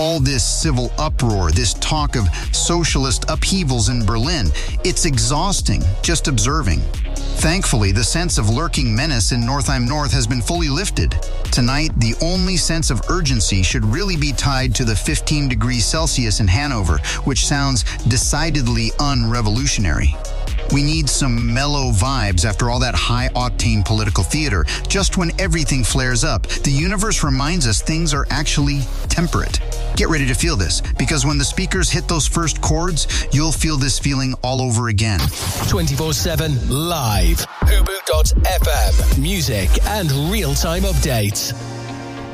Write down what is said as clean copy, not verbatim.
all this civil uproar, this talk of socialist upheavals in Berlin. It's exhausting just observing. Thankfully, the sense of lurking menace in Northeim North has been fully lifted. Tonight, the only sense of urgency should really be tied to the 15 degrees Celsius in Hanover, which sounds decidedly unrevolutionary. We need some mellow vibes after all that high-octane political theater. Just when everything flares up, the universe reminds us things are actually temperate. Get ready to feel this, because when the speakers hit those first chords, you'll feel this feeling all over again. 24/7 live. Hubu.fm. Music and real-time updates.